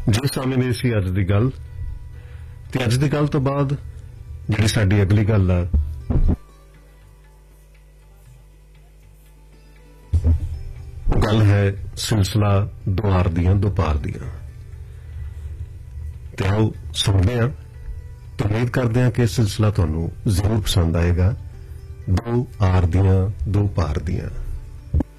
ਜੋ ਸਮੇਂ ਦੀ ਸੀ ਅੱਜ ਦੀ ਗੱਲ ਤੇ ਅੱਜ ਦੀ ਗੱਲ ਤੋਂ ਬਾਅਦ ਜਿਹੜੀ ਸਾਡੀ ਅਗਲੀ ਗੱਲ ਆ ਉਹ ਗੱਲ ਹੈ ਸਿਲਸਿਲਾ ਦੁਆਰ ਦੀਆਂ ਦੁਪਾਰ ਦੀਆਂ ਤੇ ਆਓ ਸੁਣਦੇ ਹਾਂ ਤੇ ਉਮੀਦ ਕਰਦੇ ਹਾਂ ਕਿ ਇਹ ਸਿਲਸਿਲਾ ਤੁਹਾਨੂੰ ਜ਼ਰੂਰ ਪਸੰਦ ਆਏਗਾ। ਦੋ ਆਰ ਦੀਆਂ ਦੋ ਪਾਰ ਦੀਆਂ।